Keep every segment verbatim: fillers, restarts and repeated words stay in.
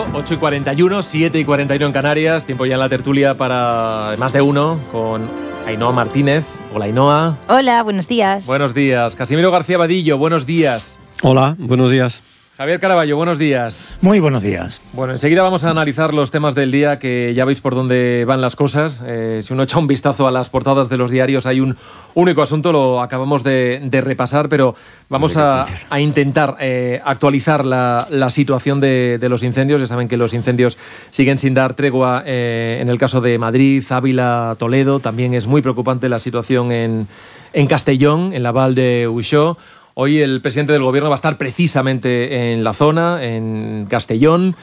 ocho, ocho y cuarenta y uno, siete y cuarenta y uno en Canarias. Tiempo ya en la tertulia para más de uno con Ainhoa Martínez. Hola, Ainhoa. Hola, buenos días. Buenos días. Casimiro García Vadillo, buenos días. Hola, buenos días. Javier Caraballo, buenos días. Muy buenos días. Bueno, enseguida vamos a analizar los temas del día, que ya veis por dónde van las cosas. Eh, si uno echa un vistazo a las portadas de los diarios, hay un único asunto, lo acabamos de, de repasar, pero vamos a, a intentar eh, actualizar la, la situación de, de los incendios. Ya saben que los incendios siguen sin dar tregua eh, en el caso de Madrid, Ávila, Toledo. También es muy preocupante la situación en, en Castellón, en la Val de Uixó. Hoy el presidente del Gobierno va a estar precisamente en la zona, en Castellón,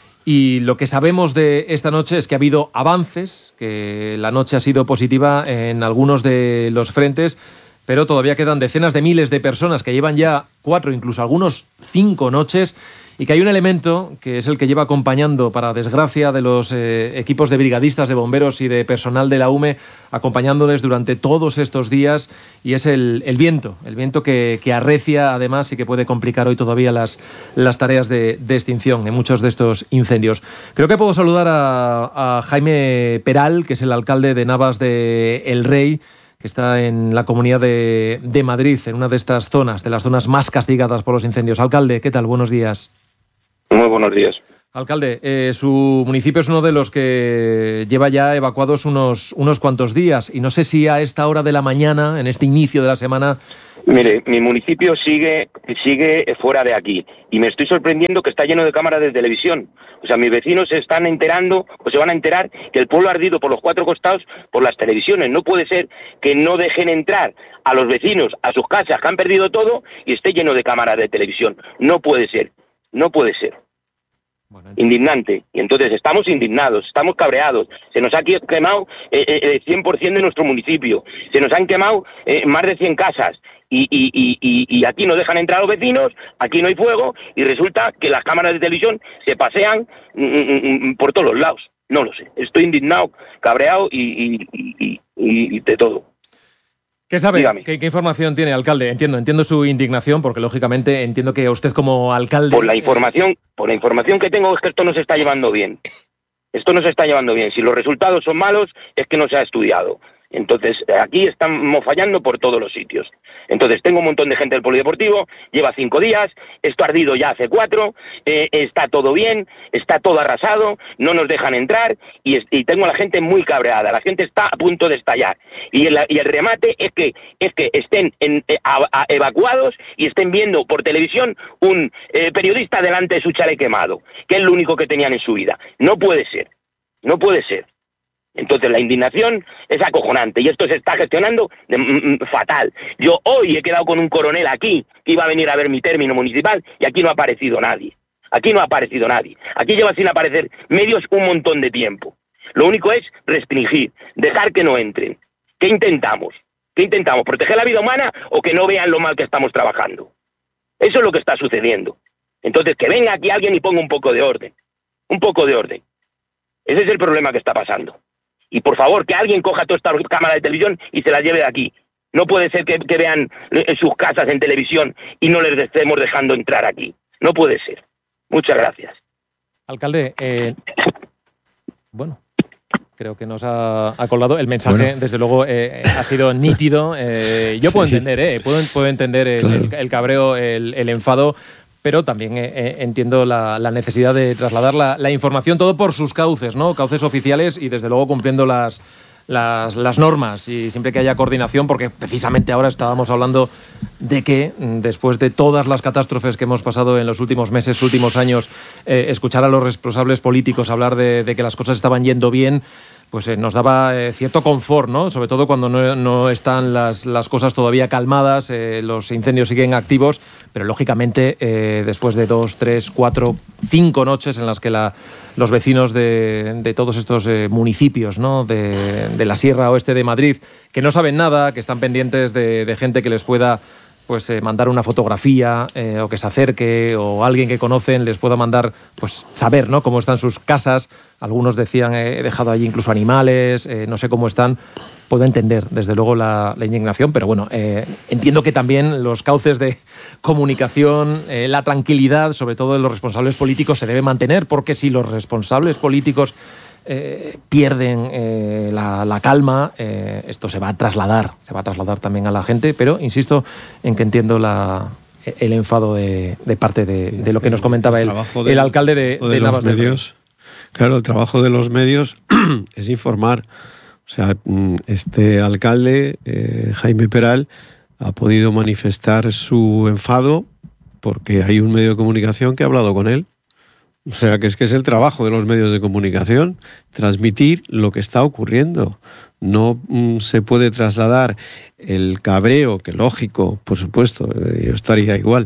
y lo que sabemos de esta noche es que ha habido avances, que la noche ha sido positiva en algunos de los frentes, pero todavía quedan decenas de miles de personas que llevan ya cuatro, incluso algunos cinco noches, y que hay un elemento que es el que lleva acompañando, para desgracia de los eh, equipos de brigadistas, de bomberos y de personal de la U M E, acompañándoles durante todos estos días, y es el, el viento, el viento que, que arrecia además y que puede complicar hoy todavía las, las tareas de, de extinción en muchos de estos incendios. Creo que puedo saludar a, a Jaime Peral, que es el alcalde de Navas de El Rey, que está en la Comunidad de, de Madrid, en una de estas zonas, de las zonas más castigadas por los incendios. Alcalde, ¿qué tal? Buenos días. Muy buenos días. Alcalde, eh, su municipio es uno de los que lleva ya evacuados unos, unos cuantos días, y no sé si a esta hora de la mañana, en este inicio de la semana... Mire, mi municipio sigue sigue fuera de aquí, y me estoy sorprendiendo que está lleno de cámaras de televisión. O sea, mis vecinos se están enterando, o se van a enterar, que el pueblo ha ardido por los cuatro costados por las televisiones. No puede ser que no dejen entrar a los vecinos a sus casas, que han perdido todo, y esté lleno de cámaras de televisión. No puede ser, no puede ser. Bueno, indignante. Y entonces estamos indignados, estamos cabreados. Se nos ha quemado eh, eh, el cien por ciento de nuestro municipio. Se nos han quemado eh, más de cien casas. Y, y, y, y aquí no dejan entrar a los vecinos, aquí no hay fuego, y resulta que las cámaras de televisión se pasean mm, mm, por todos los lados. No lo sé. Estoy indignado, cabreado y, y, y, y, y de todo. ¿Qué sabe? ¿Qué, ¿Qué información tiene, alcalde? Entiendo, entiendo su indignación, porque lógicamente entiendo que usted como alcalde... Por la información, eh... por la información que tengo, es que esto no se está llevando bien. Esto no se está llevando bien. Si los resultados son malos, es que no se ha estudiado. Entonces, aquí estamos fallando por todos los sitios. Entonces, tengo un montón de gente del polideportivo, lleva cinco días, esto ha ardido ya hace cuatro, eh, está todo bien, está todo arrasado, no nos dejan entrar, y, y tengo a la gente muy cabreada, la gente está a punto de estallar. Y el, y el remate es que es que estén en, a, a, evacuados y estén viendo por televisión un eh, periodista delante de su chalet quemado, que es lo único que tenían en su vida. No puede ser, no puede ser. Entonces la indignación es acojonante y esto se está gestionando de, mm, fatal. Yo hoy he quedado con un coronel aquí que iba a venir a ver mi término municipal y aquí no ha aparecido nadie. Aquí no ha aparecido nadie. Aquí lleva sin aparecer medios un montón de tiempo. Lo único es restringir, dejar que no entren. ¿Qué intentamos? ¿Qué intentamos? ¿Proteger la vida humana o que no vean lo mal que estamos trabajando? Eso es lo que está sucediendo. Entonces que venga aquí alguien y ponga un poco de orden. Un poco de orden. Ese es el problema que está pasando. Y por favor, que alguien coja toda esta cámara de televisión y se la lleve de aquí. No puede ser que, que vean sus casas en televisión y no les estemos dejando entrar aquí. No puede ser. Muchas gracias. Alcalde, eh, bueno, creo que nos ha, ha colado. El mensaje, bueno. desde luego, eh, ha sido nítido. Eh, yo sí. puedo entender, eh, puedo, puedo entender el, claro. el, el cabreo, el, el enfado, pero también eh, entiendo la, la necesidad de trasladar la, la información, todo por sus cauces, ¿no? Cauces oficiales y, desde luego, cumpliendo las, las, las normas, y siempre que haya coordinación, porque precisamente ahora estábamos hablando de que, después de todas las catástrofes que hemos pasado en los últimos meses, últimos años, eh, escuchar a los responsables políticos hablar de, de que las cosas estaban yendo bien, pues eh, nos daba eh, cierto confort, ¿no? Sobre todo cuando no, no están las, las cosas todavía calmadas, eh, los incendios siguen activos, pero lógicamente eh, después de dos, tres, cuatro, cinco noches en las que la, los vecinos de, de todos estos eh, municipios, ¿no? de, de la Sierra Oeste de Madrid, que no saben nada, que están pendientes de, de gente que les pueda pues eh, mandar una fotografía eh, o que se acerque, o alguien que conocen les pueda mandar, pues saber, ¿no?, cómo están sus casas algunos decían he dejado allí incluso animales, eh, no sé cómo están. Puedo entender, desde luego, la, la indignación, pero bueno, eh, entiendo que también los cauces de comunicación, eh, la tranquilidad, sobre todo de los responsables políticos, se debe mantener, porque si los responsables políticos eh, pierden eh, la, la calma, eh, esto se va a trasladar, se va a trasladar también a la gente, pero insisto en que entiendo la, el enfado de, de parte de, de lo que nos comentaba el, el, el alcalde de, de, de Navas los medios. Claro, el trabajo de los medios es informar. O sea, este alcalde, eh, Jaime Peral, ha podido manifestar su enfado porque hay un medio de comunicación que ha hablado con él. O sea, que es que es el trabajo de los medios de comunicación, transmitir lo que está ocurriendo. No mm, se puede trasladar el cabreo, que lógico, por supuesto, eh, yo estaría igual,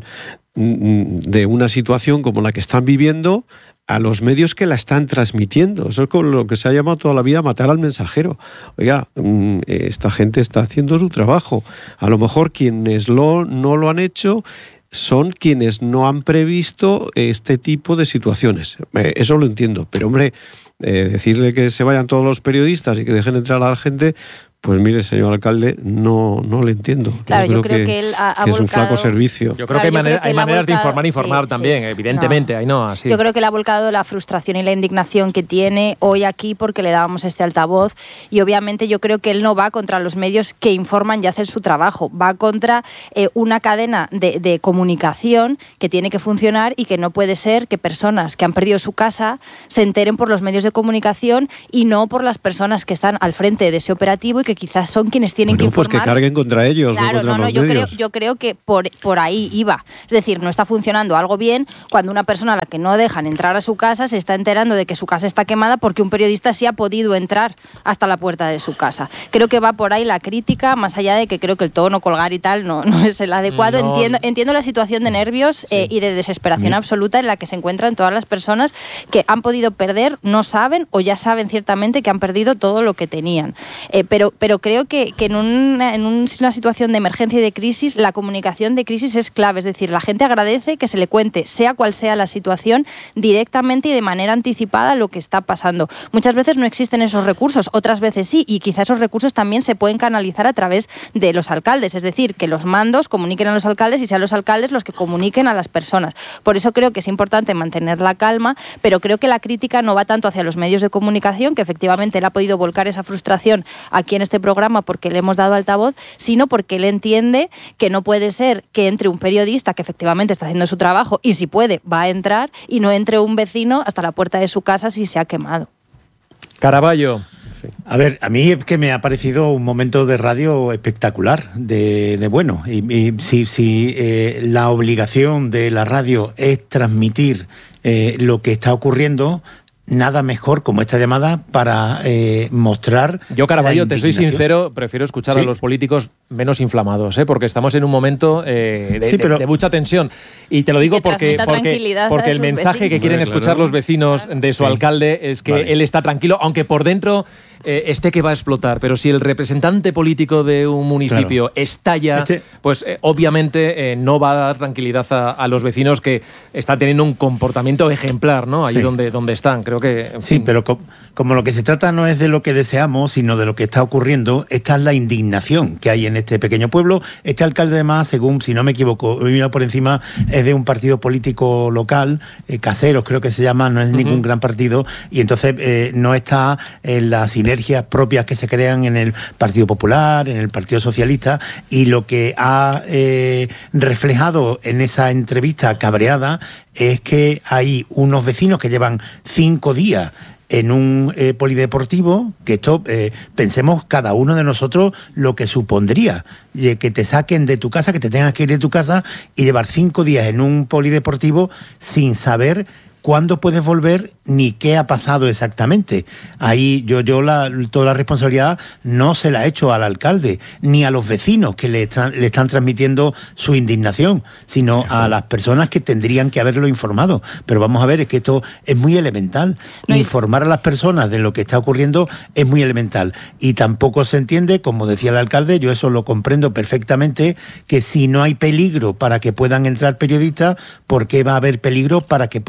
mm, de una situación como la que están viviendo a los medios que la están transmitiendo. Eso es con lo que se ha llamado toda la vida matar al mensajero. Oiga, esta gente está haciendo su trabajo. A lo mejor quienes lo, no lo han hecho son quienes no han previsto este tipo de situaciones. Eso lo entiendo. Pero, hombre, eh, decirle que se vayan todos los periodistas y que dejen entrar a la gente... Pues mire, señor alcalde, no, no le entiendo. Claro, yo, yo creo, creo que, que él ha, ha que es volcado... un flaco servicio. Yo creo claro, que hay, yo manera, creo que hay maneras volcado, de informar e informar sí, también, sí. evidentemente. No. Ahí no, así. Yo creo que él ha volcado la frustración y la indignación que tiene hoy aquí porque le dábamos este altavoz y obviamente yo creo que él no va contra los medios que informan y hacen su trabajo, va contra eh, una cadena de, de comunicación que tiene que funcionar y que no puede ser que personas que han perdido su casa se enteren por los medios de comunicación y no por las personas que están al frente de ese operativo y que quizás son quienes tienen bueno, que informar. Pues que carguen contra ellos, claro, no contra no, no, los yo medios. creo, yo creo que por, por ahí iba. Es decir, no está funcionando algo bien cuando una persona a la que no dejan entrar a su casa se está enterando de que su casa está quemada porque un periodista sí ha podido entrar hasta la puerta de su casa. Creo que va por ahí la crítica, más allá de que creo que el tono, colgar y tal no, no es el adecuado. No. Entiendo, entiendo la situación de nervios sí. eh, y de desesperación sí. absoluta en la que se encuentran todas las personas que han podido perder, no saben o ya saben ciertamente que han perdido todo lo que tenían. Eh, pero, pero creo que, que en una, en una situación de emergencia y de crisis, la comunicación de crisis es clave. Es decir, la gente agradece que se le cuente, sea cual sea la situación, directamente y de manera anticipada lo que está pasando. Muchas veces no existen esos recursos, otras veces sí, y quizás esos recursos también se pueden canalizar a través de los alcaldes. Es decir, que los mandos comuniquen a los alcaldes y sean los alcaldes los que comuniquen a las personas. Por eso creo que es importante mantener la calma, pero creo que la crítica no va tanto hacia los medios de comunicación, que efectivamente él ha podido volcar esa frustración aquí en este programa porque le hemos dado altavoz, sino porque él entiende que no puede ser que entre un periodista que efectivamente está haciendo su trabajo y si puede va a entrar y no entre un vecino hasta la puerta de su casa si se ha quemado. Caraballo. A ver, a mí es que me ha parecido un momento de radio espectacular, de, de bueno. Y, y si, si eh, la obligación de la radio es transmitir eh, lo que está ocurriendo, nada mejor como esta llamada para eh, mostrar. Yo, Caraballo, te soy sincero, prefiero escuchar ¿Sí? a los políticos menos inflamados, ¿eh? Porque estamos en un momento eh, de, sí, pero... de, de mucha tensión. Y te lo digo porque, porque, porque el mensaje vecinos. que quieren Hombre, escuchar claro. los vecinos claro. de su sí. alcalde es que vale. él está tranquilo, aunque por dentro eh, esté que va a explotar. Pero si el representante político de un municipio claro. estalla, este... pues eh, obviamente eh, no va a dar tranquilidad a, a los vecinos que están teniendo un comportamiento ejemplar, ¿no? Ahí sí. donde, donde están. Creo que... Sí, fin. pero co como lo que se trata no es de lo que deseamos, sino de lo que está ocurriendo, esta es la indignación que hay en este pequeño pueblo. Este alcalde, además, según, si no me equivoco, mira por encima, es de un partido político local, eh, Caseros creo que se llama, no es uh-huh. ningún gran partido, y entonces eh, no está en las sinergias propias que se crean en el Partido Popular, en el Partido Socialista, y lo que ha eh, reflejado en esa entrevista cabreada es que hay unos vecinos que llevan cinco días en un eh, polideportivo, que esto, eh, pensemos cada uno de nosotros lo que supondría, eh, que te saquen de tu casa, que te tengas que ir de tu casa y llevar cinco días en un polideportivo sin saber cuándo puedes volver ni qué ha pasado exactamente. Ahí yo, yo la, toda la responsabilidad no se la he hecho al alcalde, ni a los vecinos que le, le están transmitiendo su indignación, sino claro. a las personas que tendrían que haberlo informado. Pero vamos a ver, es que esto es muy elemental. No, Informar a las personas de lo que está ocurriendo es muy elemental. Y tampoco se entiende, como decía el alcalde, yo eso lo comprendo perfectamente, que si no hay peligro para que puedan entrar periodistas, ¿por qué va a haber peligro para que puedan entrar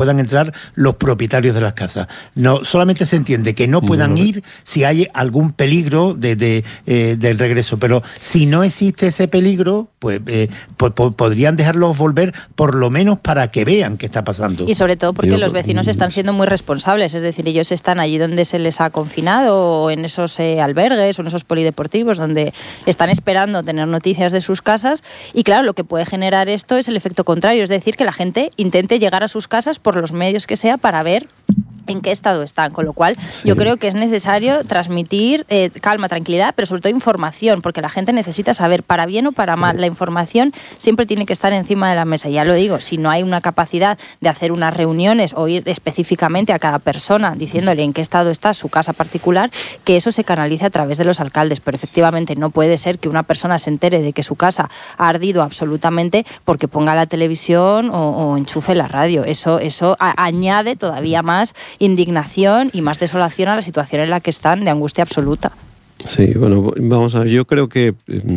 pasar los propietarios de las casas. No, solamente se entiende que no puedan no. ir si hay algún peligro de, de, eh, del regreso, pero si no existe ese peligro, pues, eh, pues, pues podrían dejarlos volver por lo menos para que vean qué está pasando. Y sobre todo porque Yo, los vecinos están siendo muy responsables, es decir, ellos están allí donde se les ha confinado, o en esos eh, albergues o en esos polideportivos donde están esperando tener noticias de sus casas, y claro, lo que puede generar esto es el efecto contrario, es decir, que la gente intente llegar a sus casas por los medios que sea para ver en qué estado están, con lo cual sí. yo creo que es necesario transmitir eh, calma, tranquilidad, pero sobre todo información, porque la gente necesita saber, para bien o para mal, la información siempre tiene que estar encima de la mesa. Ya lo digo, si no hay una capacidad de hacer unas reuniones o ir específicamente a cada persona diciéndole en qué estado está su casa particular, que eso se canalice a través de los alcaldes, pero efectivamente no puede ser que una persona se entere de que su casa ha ardido absolutamente porque ponga la televisión o, o enchufe la radio. Eso, eso a, añade todavía más indignación y más desolación a la situación en la que están, de angustia absoluta. Sí, bueno, vamos a ver, yo creo que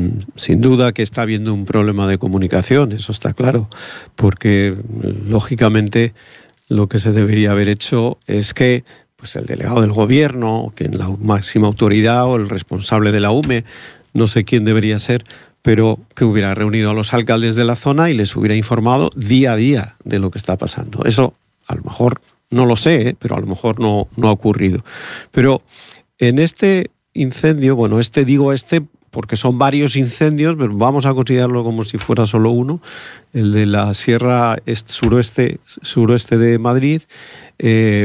sin duda que está habiendo un problema de comunicación, eso está claro, porque lógicamente lo que se debería haber hecho es que pues el delegado del gobierno, que en la máxima autoridad, o el responsable de la U M E, no sé quién debería ser, pero que hubiera reunido a los alcaldes de la zona y les hubiera informado día a día de lo que está pasando. Eso a lo mejor no lo sé, ¿eh? pero a lo mejor no, no ha ocurrido. Pero en este incendio, bueno, este digo este porque son varios incendios, pero vamos a considerarlo como si fuera solo uno, el de la Sierra Suroeste, suroeste de Madrid, eh,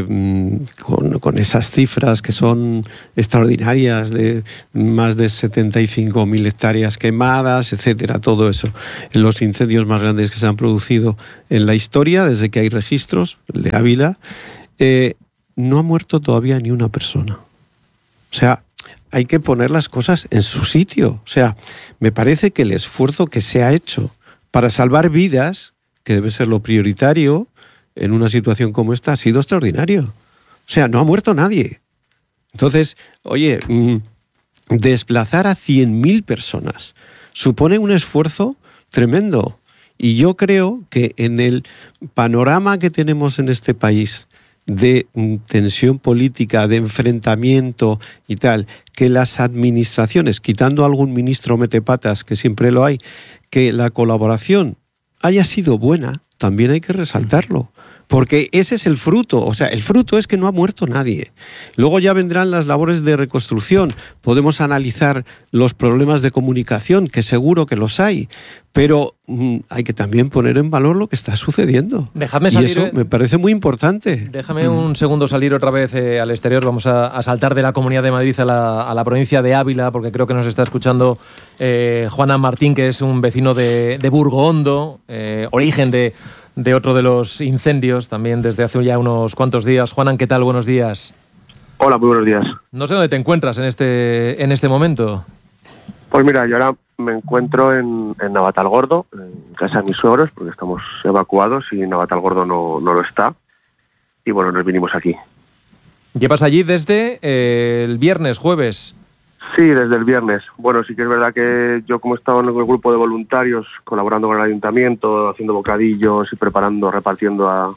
con, con esas cifras que son extraordinarias, de más de setenta y cinco mil hectáreas quemadas, etcétera, todo eso. En los incendios más grandes que se han producido en la historia, desde que hay registros, el de Ávila, eh, no ha muerto todavía ni una persona. O sea, hay que poner las cosas en su sitio. O sea, me parece que el esfuerzo que se ha hecho para salvar vidas, que debe ser lo prioritario en una situación como esta, ha sido extraordinario. O sea, no ha muerto nadie. Entonces, oye, mmm, desplazar a cien mil personas supone un esfuerzo tremendo. Y yo creo que en el panorama que tenemos en este país de tensión política, de enfrentamiento y tal, que las administraciones, quitando algún ministro metepatas, que siempre lo hay, que la colaboración haya sido buena, también hay que resaltarlo. Porque ese es el fruto, o sea, el fruto es que no ha muerto nadie. Luego ya vendrán las labores de reconstrucción, podemos analizar los problemas de comunicación, que seguro que los hay, pero mmm, hay que también poner en valor lo que está sucediendo. Déjame salir, y eso me parece muy importante. Déjame un segundo salir otra vez eh, al exterior, vamos a, a saltar de la Comunidad de Madrid a la, a la provincia de Ávila, porque creo que nos está escuchando eh, Juana Martín, que es un vecino de, de Burgondo, eh, origen de... de otro de los incendios, también desde hace ya unos cuantos días. Juanan, ¿qué tal? Buenos días. Hola, muy buenos días. No sé dónde te encuentras en este en este momento. Pues mira, yo ahora me encuentro en, en Navatalgordo, en casa de mis suegros, porque estamos evacuados y Navatalgordo no, no lo está. Y bueno, nos vinimos aquí. ¿Llevas allí desde eh, el viernes, jueves? Sí, desde el viernes. Bueno, sí que es verdad que yo, como he estado en el grupo de voluntarios, colaborando con el ayuntamiento, haciendo bocadillos y preparando, repartiendo a,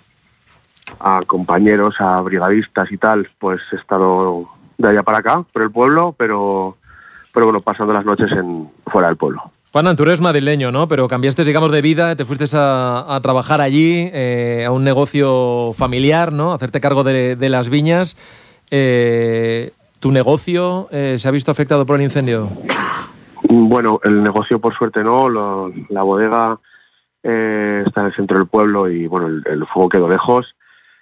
a compañeros, a brigadistas y tal, pues he estado de allá para acá, por el pueblo, pero, pero bueno, pasando las noches en fuera del pueblo. Juan, tú eres madrileño, ¿no? Pero cambiaste, digamos, de vida, te fuiste a, a trabajar allí, eh, a un negocio familiar, ¿no? A hacerte cargo de, de las viñas. Eh... ¿Tu negocio eh, se ha visto afectado por el incendio? Bueno, el negocio por suerte no, lo, la bodega eh, está en el centro del pueblo y bueno, el, el fuego quedó lejos.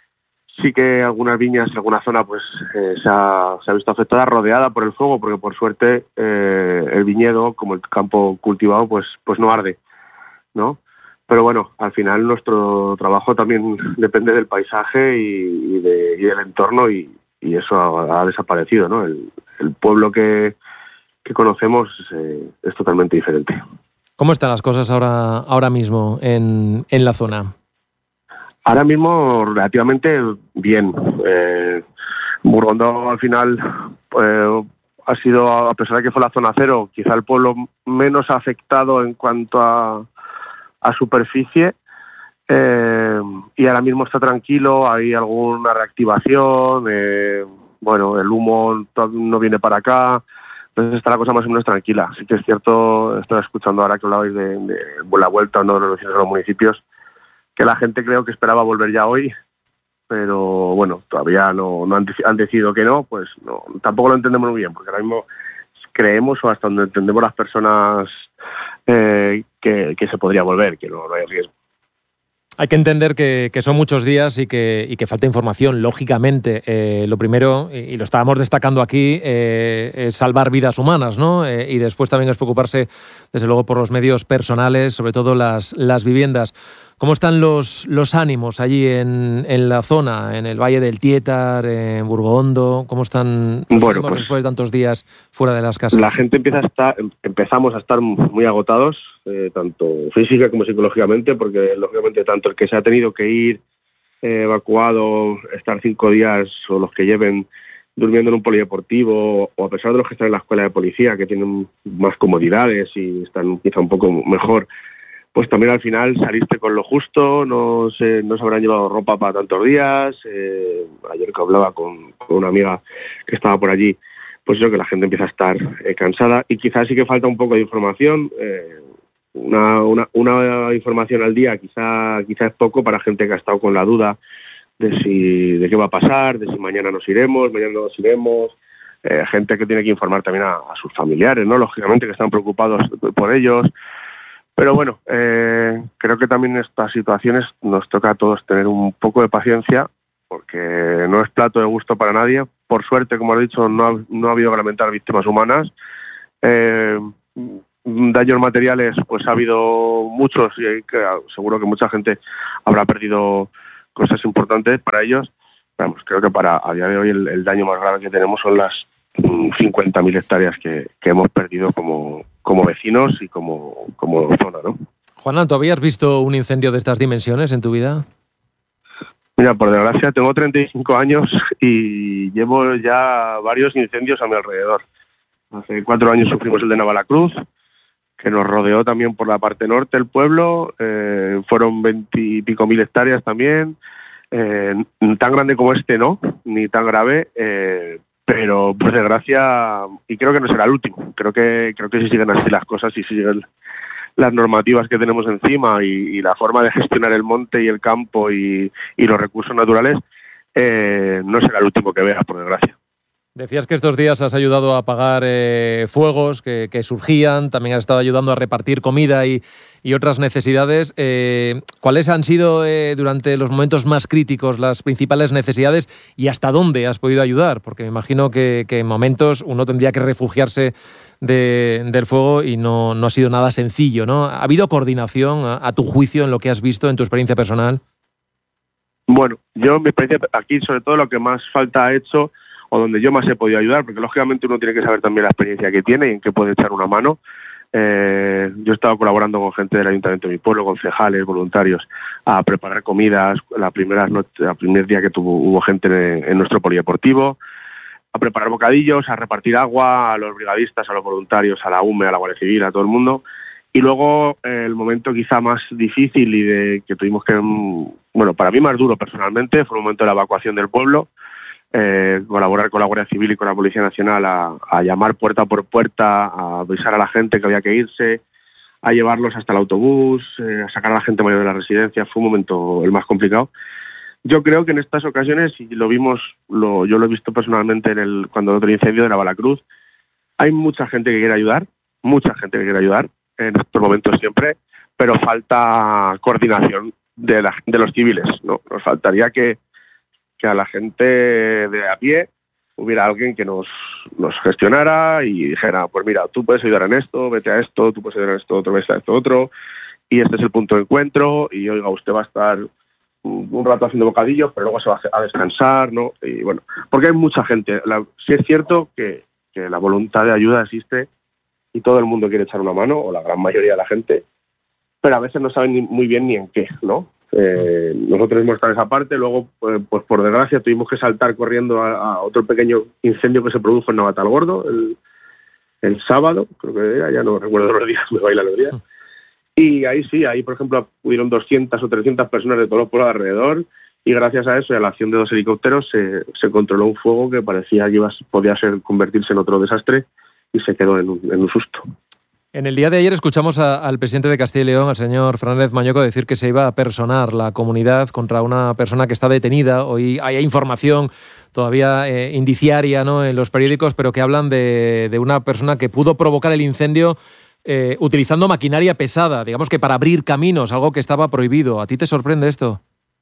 Sí que algunas viñas, alguna zona pues eh, se, ha, se ha visto afectada, rodeada por el fuego, porque por suerte eh, el viñedo, como el campo cultivado, pues, pues no arde, ¿no? Pero bueno, al final nuestro trabajo también depende del paisaje y, y, de, y del entorno y y eso ha, ha desaparecido, ¿no? El, el pueblo que, que conocemos eh, es totalmente diferente. ¿Cómo están las cosas ahora, ahora mismo en, en la zona? Ahora mismo relativamente bien. Eh, Burgondo al final eh, ha sido, a pesar de que fue la zona cero, quizá el pueblo menos afectado en cuanto a, a superficie. eh, y ahora mismo está tranquilo, hay alguna reactivación, eh, bueno, el humo no viene para acá, entonces está la cosa más o menos tranquila. Sí que es cierto, estoy escuchando ahora que hablabais de, de la vuelta o no de los vecinos de los municipios, que la gente creo que esperaba volver ya hoy, pero bueno, todavía no, no han, han decidido que no, pues no, tampoco lo entendemos muy bien, porque ahora mismo creemos, o hasta donde entendemos las personas, eh, que, que se podría volver, que no, no hay riesgo. Hay que entender que, que son muchos días y que, y que falta información, lógicamente. Eh, lo primero, y, y lo estábamos destacando aquí, eh, es salvar vidas humanas, ¿no? Eh, y después también es preocuparse, desde luego, por los medios personales, sobre todo las, las viviendas. ¿Cómo están los, los ánimos allí en, en la zona, en el Valle del Tietar, en Burgondo? ¿Cómo están los bueno, ánimos pues, después de tantos días fuera de las casas? La gente empieza a estar, empezamos a estar muy agotados, eh, tanto física como psicológicamente, porque lógicamente tanto el que se ha tenido que ir eh, evacuado, estar cinco días, o los que lleven durmiendo en un polideportivo, o a pesar de los que están en la escuela de policía, que tienen más comodidades y están quizá un poco mejor, pues también al final saliste con lo justo, no se, no se habrán llevado ropa para tantos días. Eh, ayer que hablaba con, con una amiga que estaba por allí, pues yo que la gente empieza a estar eh, cansada, y quizás sí que falta un poco de información, eh, una, una, una información al día quizá, quizá es poco para gente que ha estado con la duda de si de qué va a pasar, de si mañana nos iremos, mañana no nos iremos, eh, gente que tiene que informar también a, a sus familiares, ¿no? Lógicamente, que están preocupados por ellos. Pero bueno, eh, creo que también en estas situaciones nos toca a todos tener un poco de paciencia, porque no es plato de gusto para nadie. Por suerte, como he dicho, no ha, no ha habido que lamentar víctimas humanas. Eh, daños materiales, pues ha habido muchos, y hay que, seguro que mucha gente habrá perdido cosas importantes para ellos. Vamos, creo que para a día de hoy el, el daño más grave que tenemos son las cincuenta mil hectáreas que, que hemos perdido como, como vecinos y como, como zona, ¿no? Juanan, ¿tú habías visto un incendio de estas dimensiones en tu vida? Mira, por desgracia tengo treinta y cinco años y llevo ya varios incendios a mi alrededor. Hace cuatro años sufrimos el de Navalacruz, que nos rodeó también por la parte norte del pueblo, eh, fueron veintipico mil hectáreas también, eh, tan grande como este no, ni tan grave, eh, pero por desgracia, y creo que no será el último, creo que creo que si siguen así las cosas, si siguen las normativas que tenemos encima y, y la forma de gestionar el monte y el campo y, y los recursos naturales, eh, no será el último que vea, por desgracia. Decías que estos días has ayudado a apagar eh, fuegos que, que surgían, también has estado ayudando a repartir comida y, y otras necesidades. Eh, ¿Cuáles han sido eh, durante los momentos más críticos las principales necesidades y hasta dónde has podido ayudar? Porque me imagino que, que en momentos uno tendría que refugiarse de, del fuego y no, no ha sido nada sencillo, ¿no? ¿Ha habido coordinación a, a tu juicio en lo que has visto en tu experiencia personal? Bueno, yo en mi experiencia aquí sobre todo lo que más falta ha hecho, o donde yo más he podido ayudar, porque lógicamente uno tiene que saber también la experiencia que tiene y en qué puede echar una mano. Eh, yo he estado colaborando con gente del Ayuntamiento de mi pueblo, concejales, voluntarios, a preparar comidas, la primera noche, el primer día que tuvo, hubo gente en, en nuestro polideportivo, a preparar bocadillos, a repartir agua a los brigadistas, a los voluntarios, a la U M E, a la Guardia Civil, a todo el mundo. Y luego eh, el momento quizá más difícil y de que tuvimos que, bueno, para mí más duro personalmente, fue el momento de la evacuación del pueblo. Eh, colaborar con la Guardia Civil y con la Policía Nacional a, a llamar puerta por puerta, a avisar a la gente que había que irse, a llevarlos hasta el autobús, eh, a sacar a la gente mayor de la residencia. Fue un momento el más complicado. Yo creo que en estas ocasiones, y lo vimos, lo, yo lo he visto personalmente en el cuando otro incendio de Navalacruz, hay mucha gente que quiere ayudar, mucha gente que quiere ayudar, en estos momentos siempre, pero falta coordinación de, la, de los civiles, ¿no? Nos faltaría que que a la gente de a pie hubiera alguien que nos, nos gestionara y dijera, pues mira, tú puedes ayudar en esto, vete a esto, tú puedes ayudar en esto otro, vete a esto otro, y este es el punto de encuentro, y oiga, usted va a estar un, un rato haciendo bocadillos, pero luego se va a, a descansar, ¿no? Y bueno, porque hay mucha gente. La, sí es cierto que, que la voluntad de ayuda existe y todo el mundo quiere echar una mano, o la gran mayoría de la gente, pero a veces no saben ni, muy bien ni en qué, ¿no? Eh, nosotros hemos estado en esa parte, luego pues, pues por desgracia tuvimos que saltar corriendo a, a otro pequeño incendio que se produjo en Navatalgordo el, el sábado, creo que era, ya no recuerdo los días, me bailan los días, Y ahí sí, ahí por ejemplo hubieron doscientas o trescientas personas de todos los pueblos alrededor, y gracias a eso y a la acción de dos helicópteros se, se controló un fuego que parecía que iba, podía ser, convertirse en otro desastre, y se quedó en un, en un susto. En el día de ayer escuchamos a, al presidente de Castilla y León, al señor Fernández Mañoco, decir que se iba a personar la comunidad contra una persona que está detenida. Hoy hay información todavía eh, indiciaria, ¿no?, en los periódicos, pero que hablan de, de una persona que pudo provocar el incendio eh, utilizando maquinaria pesada, digamos que para abrir caminos, algo que estaba prohibido. ¿A ti te sorprende esto?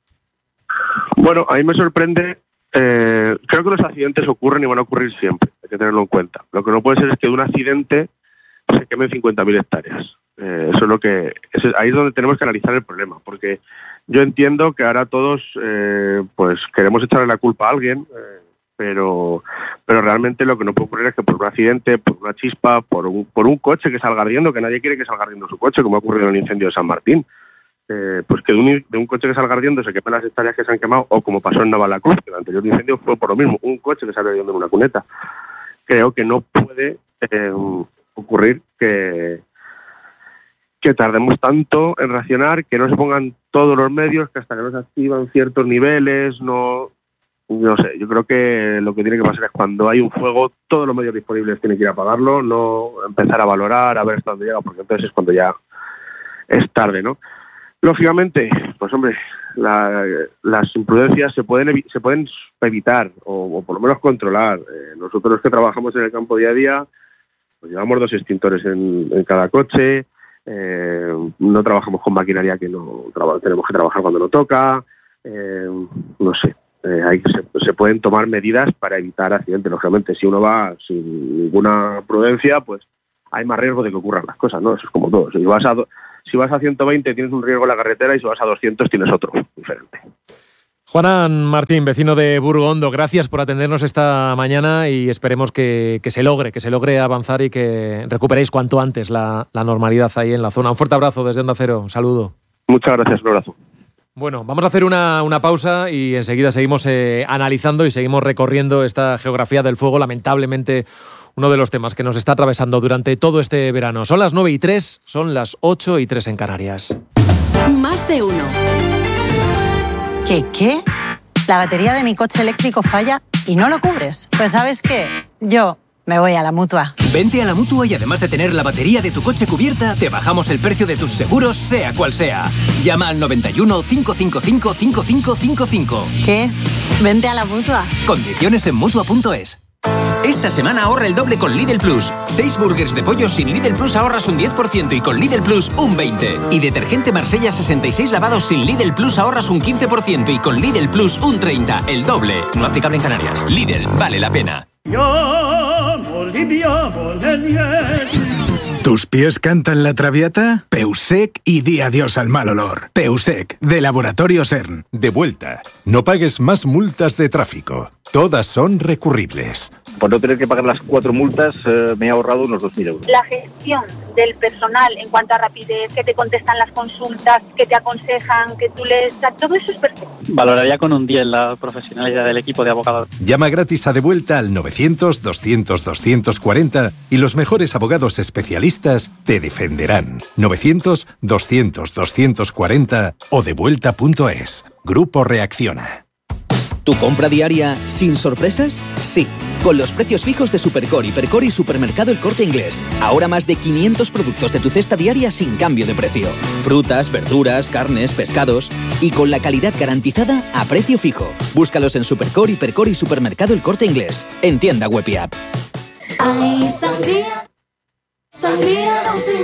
Bueno, a mí me sorprende. Eh, creo que los accidentes ocurren y van a ocurrir siempre, hay que tenerlo en cuenta. Lo que no puede ser es que de un accidente se quemen cincuenta mil hectáreas. Eh, eso es lo que es, ahí es donde tenemos que analizar el problema, porque yo entiendo que ahora todos eh, pues queremos echarle la culpa a alguien, eh, pero pero realmente lo que no puede ocurrir es que por un accidente, por una chispa, por un por un coche que salga ardiendo, que nadie quiere que salga ardiendo su coche, como ha ocurrido en el incendio de San Martín, eh, pues que de un, de un coche que salga ardiendo se quemen las hectáreas que se han quemado, o como pasó en Navalacruz, que el anterior incendio fue por lo mismo, un coche que salió ardiendo en una cuneta. Creo que no puede eh, ocurrir que, que tardemos tanto en reaccionar, que no se pongan todos los medios, que hasta que no se activan ciertos niveles, no, no sé, yo creo que lo que tiene que pasar es cuando hay un fuego, todos los medios disponibles tienen que ir a apagarlo, no empezar a valorar, a ver hasta dónde llega, porque entonces es cuando ya es tarde, ¿no? Lógicamente, pues hombre, la, las imprudencias se pueden evi- se pueden evitar, o, o por lo menos controlar. Eh, nosotros que trabajamos en el campo día a día, pues llevamos dos extintores en, en cada coche, eh, no trabajamos con maquinaria que no traba, tenemos que trabajar cuando no toca, eh, no sé, eh, hay, se, se pueden tomar medidas para evitar accidentes. Lógicamente, si uno va sin ninguna prudencia, pues hay más riesgo de que ocurran las cosas, ¿no? Eso es como todo. Si vas a, do, si vas a ciento veinte tienes un riesgo en la carretera, y si vas a doscientos tienes otro diferente. Juanan Martín, vecino de Burgondo, gracias por atendernos esta mañana y esperemos que, que se logre, que se logre avanzar y que recuperéis cuanto antes la, la normalidad ahí en la zona. Un fuerte abrazo desde Onda Cero, un saludo. Muchas gracias, un abrazo. Bueno, vamos a hacer una, una pausa y enseguida seguimos eh, analizando y seguimos recorriendo esta geografía del fuego, lamentablemente uno de los temas que nos está atravesando durante todo este verano. Son las nueve y tres, son las ocho y tres en Canarias. Más de uno. ¿Qué qué? La batería de mi coche eléctrico falla y no lo cubres. Pues ¿sabes qué? Yo me voy a la Mutua. Vente a la Mutua y además de tener la batería de tu coche cubierta, te bajamos el precio de tus seguros, sea cual sea. Llama al noventa y uno, cinco cinco cinco, cinco cinco cinco cinco. ¿Qué? Vente a la Mutua. Condiciones en Mutua punto es. Esta semana ahorra el doble con Lidl Plus. Seis burgers de pollo sin Lidl Plus ahorras un diez por ciento y con Lidl Plus un veinte por ciento. Y detergente Marsella sesenta y seis lavados sin Lidl Plus ahorras un quince por ciento y con Lidl Plus un treinta por ciento. El doble. No aplicable en Canarias. Lidl, vale la pena. ¿Tus pies cantan la Traviata? Peusec y di adiós al mal olor. Peusec, de Laboratorio CERN. De vuelta. No pagues más multas de tráfico. Todas son recurribles. Por no tener que pagar las cuatro multas, eh, me he ahorrado unos dos mil euros. La gestión del personal en cuanto a rapidez, que te contestan las consultas, que te aconsejan, que tú les... Todo eso es perfecto. Valoraría con un diez la profesionalidad del equipo de abogados. Llama gratis a De Vuelta al novecientos, doscientos, doscientos cuarenta y los mejores abogados especialistas te defenderán. novecientos, doscientos, doscientos cuarenta o devuelta punto es. Grupo Reacciona. ¿Tu compra diaria sin sorpresas? Sí, con los precios fijos de Supercor, Hipercor y Supermercado El Corte Inglés. Ahora más de quinientos productos de tu cesta diaria sin cambio de precio. Frutas, verduras, carnes, pescados y con la calidad garantizada a precio fijo. Búscalos en Supercor, Hipercor y Supermercado El Corte Inglés. En tienda web y app. Ay, sangría, sangría,